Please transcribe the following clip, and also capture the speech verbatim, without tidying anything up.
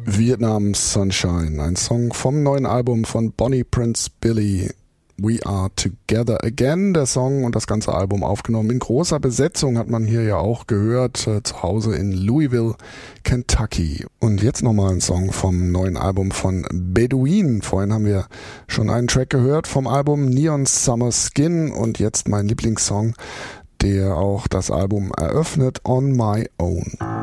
Vietnam Sunshine, ein Song vom neuen Album von Bonnie Prince Billy. We Are Together Again, der Song und das ganze Album aufgenommen in großer Besetzung, hat man hier ja auch gehört, äh, zu Hause in Louisville, Kentucky. Und jetzt nochmal ein Song vom neuen Album von Bedouin. Vorhin haben wir schon einen Track gehört vom Album Neon Summer Skin und jetzt mein Lieblingssong, der auch das Album eröffnet, On My Own.